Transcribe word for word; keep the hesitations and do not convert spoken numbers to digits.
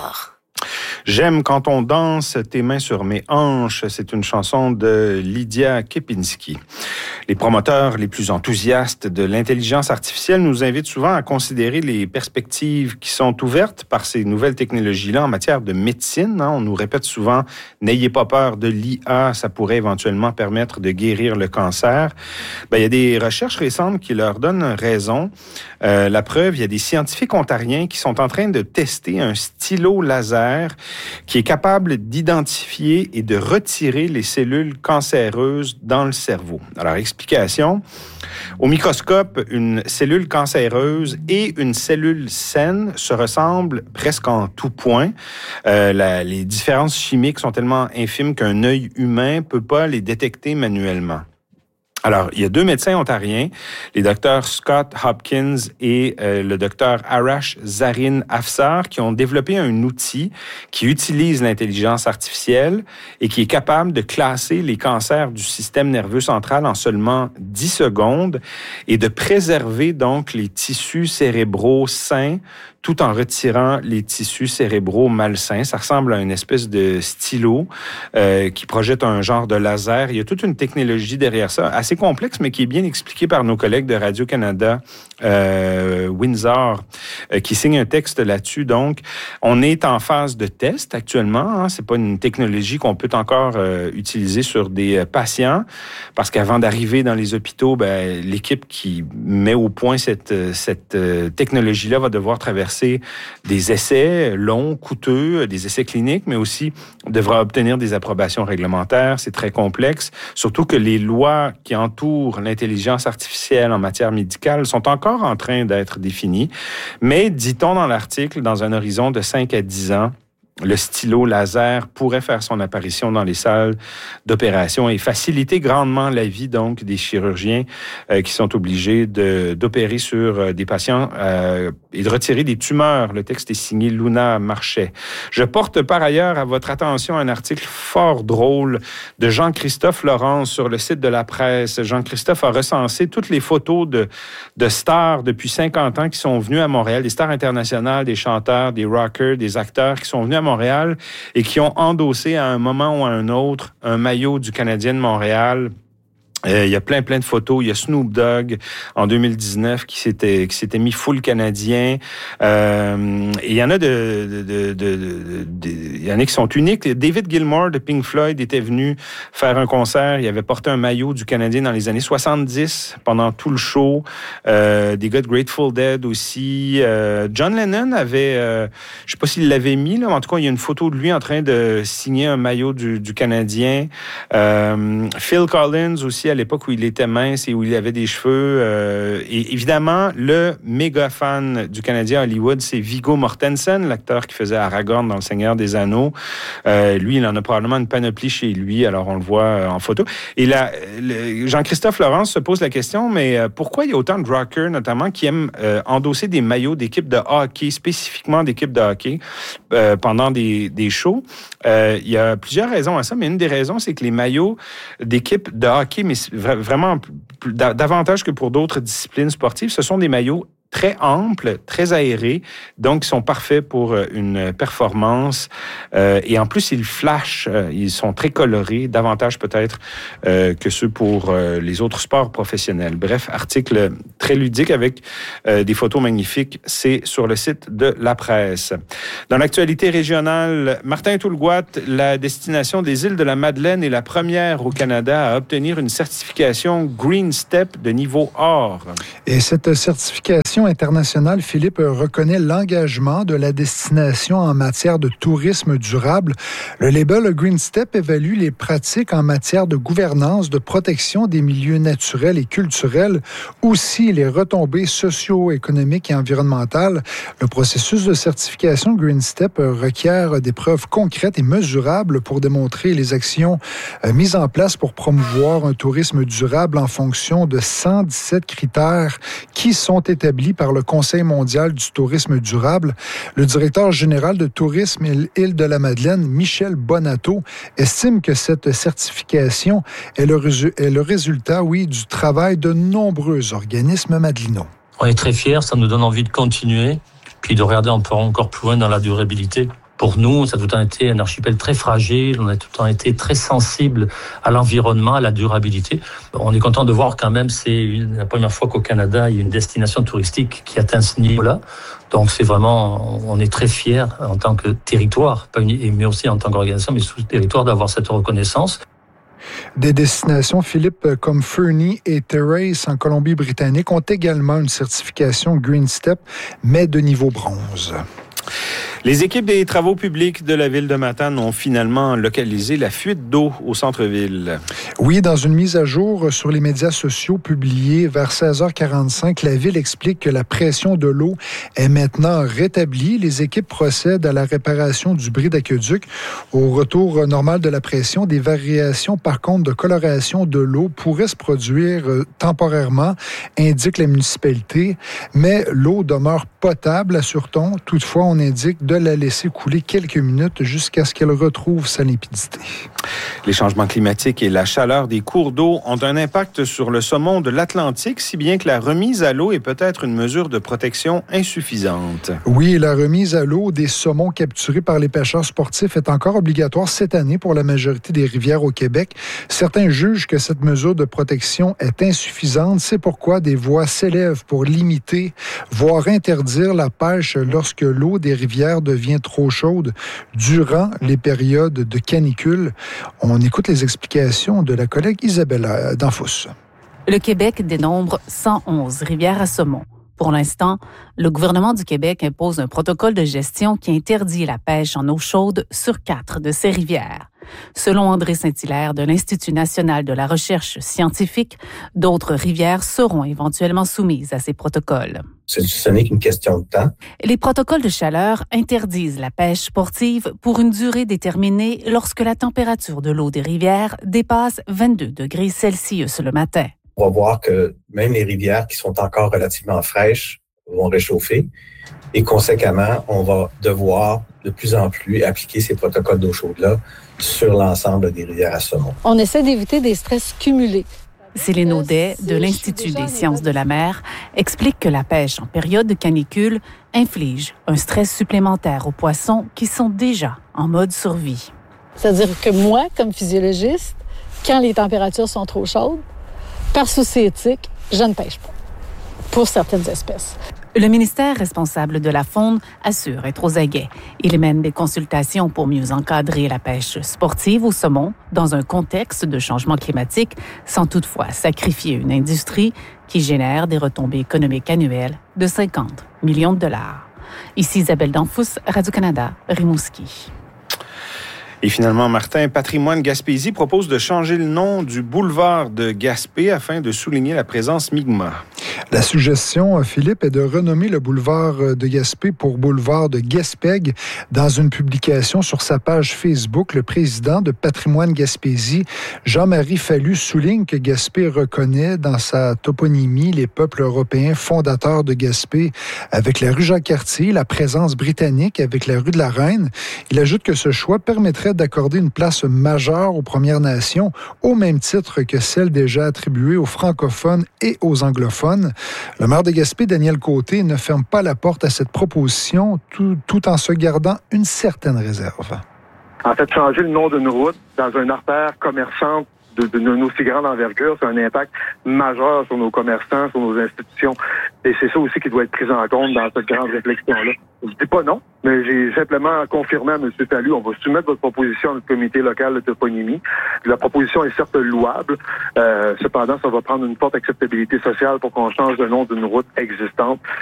Windsor. J'aime quand on danse tes mains sur mes hanches. C'est une chanson de Lydia Kepinski. Les promoteurs les plus enthousiastes de l'intelligence artificielle nous invitent souvent à considérer les perspectives qui sont ouvertes par ces nouvelles technologies-là en matière de médecine. On nous répète souvent, n'ayez pas peur de l'I A, ça pourrait éventuellement permettre de guérir le cancer. Ben, il y a des recherches récentes qui leur donnent raison. Euh, la preuve, il y a des scientifiques ontariens qui sont en train de tester un stylo laser qui est capable d'identifier et de retirer les cellules cancéreuses dans le cerveau. Alors, explication. Au microscope, une cellule cancéreuse et une cellule saine se ressemblent presque en tout point. Euh, la, les différences chimiques sont tellement infimes qu'un œil humain ne peut pas les détecter manuellement. Alors, il y a deux médecins ontariens, les docteurs Scott Hopkins et euh, le docteur Arash Zarin Afsar, qui ont développé un outil qui utilise l'intelligence artificielle et qui est capable de classer les cancers du système nerveux central en seulement dix secondes et de préserver donc les tissus cérébraux sains tout en retirant les tissus cérébraux malsains. Ça ressemble à une espèce de stylo euh, qui projette un genre de laser. Il y a toute une technologie derrière ça, assez complexe, mais qui est bien expliquée par nos collègues de Radio-Canada euh, Windsor, euh, qui signent un texte là-dessus. Donc, on est en phase de test actuellement. Hein. C'est pas une technologie qu'on peut encore euh, utiliser sur des euh, patients, parce qu'avant d'arriver dans les hôpitaux, ben, l'équipe qui met au point cette, cette euh, technologie-là va devoir traverser des essais longs, coûteux, des essais cliniques, mais aussi devra obtenir des approbations réglementaires. C'est très complexe, surtout que les lois qui entourent l'intelligence artificielle en matière médicale sont encore en train d'être définies. Mais, dit-on dans l'article, dans un horizon de cinq à dix ans, le stylo laser pourrait faire son apparition dans les salles d'opération et faciliter grandement la vie donc des chirurgiens euh, qui sont obligés de, d'opérer sur euh, des patients euh, et de retirer des tumeurs. Le texte est signé Luna Marchais. Je porte par ailleurs à votre attention un article fort drôle de Jean-Christophe Laurence sur le site de la presse. Jean-Christophe a recensé toutes les photos de, de stars depuis cinquante ans qui sont venues à Montréal, des stars internationales, des chanteurs, des rockers, des acteurs qui sont venus à Montréal et qui ont endossé à un moment ou à un autre un maillot du Canadien de Montréal. Euh, il y a plein, plein de photos. Il y a Snoop Dogg en deux mille dix-neuf qui s'était, qui s'était mis full canadien. Euh, et il y en a de, de, de, de, de, de, il y en a qui sont uniques. David Gilmour de Pink Floyd était venu faire un concert. Il avait porté un maillot du Canadien dans les années soixante-dix pendant tout le show. Euh, des gars de Grateful Dead aussi. Euh, John Lennon avait, euh, je sais pas s'il l'avait mis, là, mais en tout cas, il y a une photo de lui en train de signer un maillot du, du Canadien. Euh, Phil Collins aussi, à l'époque où il était mince et où il avait des cheveux. Euh, et évidemment, le méga fan du Canadien à Hollywood, c'est Viggo Mortensen, l'acteur qui faisait Aragorn dans Le Seigneur des Anneaux. Euh, lui, il en a probablement une panoplie chez lui, alors on le voit euh, en photo. Et là, le, Jean-Christophe Laurence se pose la question, mais euh, pourquoi il y a autant de rockers, notamment, qui aiment euh, endosser des maillots d'équipes de hockey, spécifiquement d'équipes de hockey, euh, pendant des, des shows? Euh, il y a plusieurs raisons à ça, mais une des raisons, c'est que les maillots d'équipes de hockey, mais vraiment davantage que pour d'autres disciplines sportives, ce sont des maillots très amples, très aérés, donc ils sont parfaits pour une performance. Euh, et en plus, ils flashent, euh, ils sont très colorés, davantage peut-être euh, que ceux pour euh, les autres sports professionnels. Bref, article très ludique avec euh, des photos magnifiques. C'est sur le site de la presse. Dans l'actualité régionale, Martin Toulgoat, la destination des îles de la Madeleine est la première au Canada à obtenir une certification Green Step de niveau or. Et cette certification internationale, Philippe, reconnaît l'engagement de la destination en matière de tourisme durable. Le label Green Step évalue les pratiques en matière de gouvernance, de protection des milieux naturels et culturels, aussi les retombées socio-économiques et environnementales. Le processus de certification Green Step requiert des preuves concrètes et mesurables pour démontrer les actions mises en place pour promouvoir un tourisme durable en fonction de cent dix-sept critères qui sont établis par le Conseil mondial du tourisme durable. Le directeur général de tourisme Île de la Madeleine, Michel Bonato, estime que cette certification est le, résu- est le résultat, oui, du travail de nombreux organismes madelinots. On est très fiers, ça nous donne envie de continuer, puis de regarder encore plus loin dans la durabilité Pour nous, ça a tout le temps été un archipel très fragile, on a tout le temps été très sensible à l'environnement, à la durabilité. On est content de voir quand même, c'est une, la première fois qu'au Canada, il y a une destination touristique qui atteint ce niveau-là. Donc c'est vraiment, on est très fiers en tant que territoire, mais aussi en tant qu'organisation, mais sous territoire, d'avoir cette reconnaissance. Des destinations, Philippe, comme Fernie et Terrace en Colombie-Britannique ont également une certification Green Step, mais de niveau bronze. Les équipes des travaux publics de la ville de Matane ont finalement localisé la fuite d'eau au centre-ville. Oui, dans une mise à jour sur les médias sociaux publiée vers seize heures quarante-cinq, la ville explique que la pression de l'eau est maintenant rétablie. Les équipes procèdent à la réparation du bris d'aqueduc. Au retour normal de la pression, des variations par contre de coloration de l'eau pourraient se produire temporairement, indique la municipalité, mais l'eau demeure potable, assure-t-on. Toutefois, on indique de la laisser couler quelques minutes jusqu'à ce qu'elle retrouve sa limpidité. Les changements climatiques et la chaleur des cours d'eau ont un impact sur le saumon de l'Atlantique, si bien que la remise à l'eau est peut-être une mesure de protection insuffisante. Oui, la remise à l'eau des saumons capturés par les pêcheurs sportifs est encore obligatoire cette année pour la majorité des rivières au Québec. Certains jugent que cette mesure de protection est insuffisante. C'est pourquoi des voix s'élèvent pour limiter, voire interdire la pêche lorsque l'eau des rivières devient trop chaude durant les périodes de canicule. On écoute les explications de la collègue Isabelle Danfous. Le Québec dénombre cent onze rivières à saumon. Pour l'instant, le gouvernement du Québec impose un protocole de gestion qui interdit la pêche en eau chaude sur quatre de ces rivières. Selon André Saint-Hilaire de l'Institut national de la recherche scientifique, d'autres rivières seront éventuellement soumises à ces protocoles. Ce n'est qu'une question de temps. Les protocoles de chaleur interdisent la pêche sportive pour une durée déterminée lorsque la température de l'eau des rivières dépasse vingt-deux degrés Celsius le matin. On va voir que même les rivières qui sont encore relativement fraîches vont réchauffer et conséquemment, on va devoir de plus en plus appliquer ces protocoles d'eau chaude-là sur l'ensemble des rivières à saumon. On essaie d'éviter des stress cumulés. Céline Audet, de l'Institut des sciences de la mer, explique que la pêche en période de canicule inflige un stress supplémentaire aux poissons qui sont déjà en mode survie. C'est-à-dire que moi, comme physiologiste, quand les températures sont trop chaudes, par souci éthique, je ne pêche pas, pour certaines espèces. Le ministère responsable de la faune assure être aux aguets. Il mène des consultations pour mieux encadrer la pêche sportive au saumon dans un contexte de changement climatique, sans toutefois sacrifier une industrie qui génère des retombées économiques annuelles de cinquante millions de dollars. Ici Isabelle Danfous, Radio-Canada, Rimouski. Et finalement, Martin, Patrimoine Gaspésie propose de changer le nom du boulevard de Gaspé afin de souligner la présence Mi'kmaq. La suggestion, Philippe, est de renommer le boulevard de Gaspé pour boulevard de Gaspègue. Dans une publication sur sa page Facebook, le président de Patrimoine Gaspésie, Jean-Marie Fallu, souligne que Gaspé reconnaît dans sa toponymie les peuples européens fondateurs de Gaspé avec la rue Jacques-Cartier, la présence britannique avec la rue de la Reine. Il ajoute que ce choix permettrait d'accorder une place majeure aux Premières Nations, au même titre que celle déjà attribuée aux francophones et aux anglophones. Le maire de Gaspé, Daniel Côté, ne ferme pas la porte à cette proposition, tout, tout en se gardant une certaine réserve. En fait, changer le nom d'une route dans une artère commerçante de, de, de aussi grande envergure, c'est un impact majeur sur nos commerçants, sur nos institutions. Et c'est ça aussi qui doit être pris en compte dans cette grande réflexion-là. Je dis pas non, mais j'ai simplement confirmé à M. Fallu, on va soumettre votre proposition à notre comité local de toponymie. La proposition est certes louable, euh, cependant, ça va prendre une forte acceptabilité sociale pour qu'on change le nom d'une route existante.